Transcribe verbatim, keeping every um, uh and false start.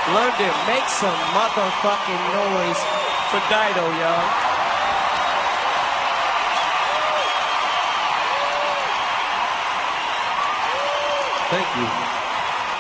London, make some motherfucking noise for Dido, y'all. Thank you.